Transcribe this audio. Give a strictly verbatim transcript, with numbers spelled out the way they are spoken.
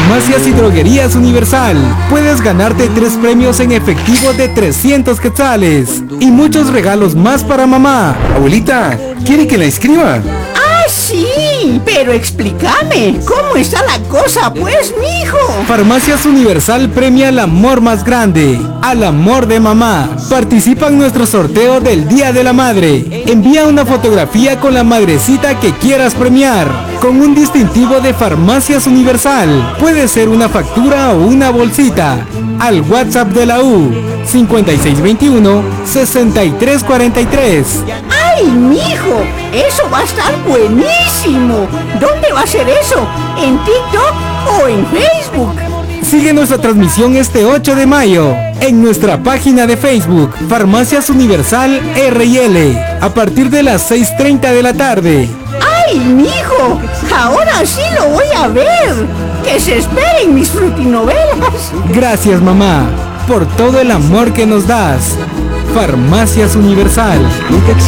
Farmacias y Droguerías Universal. Puedes ganarte tres premios en efectivo de trescientos quetzales y muchos regalos más para mamá. Abuelita, ¿quiere que la inscriba? ¡Ah, sí! Pero explícame, ¿cómo está la cosa, pues, mijo? Farmacias Universal premia al amor más grande, al amor de mamá. Participa en nuestro sorteo del Día de la Madre. Envía una fotografía con la madrecita que quieras premiar, con un distintivo de Farmacias Universal. Puede ser una factura o una bolsita. Al WhatsApp de la U, cincuenta y seis veintiuno, sesenta y tres cuarenta y tres. ¡Ay, mijo! ¡Eso va a estar buenísimo! ¿Dónde va a ser eso? ¿En TikTok o en Facebook? Sigue nuestra transmisión este ocho de mayo en nuestra página de Facebook, Farmacias Universal R y L, a partir de las seis treinta de la tarde. ¡Ay, mijo! Ahora sí lo voy a ver. ¡Que se esperen mis frutinovelas! Gracias, mamá, por todo el amor que nos das. Farmacias Universal. Nunca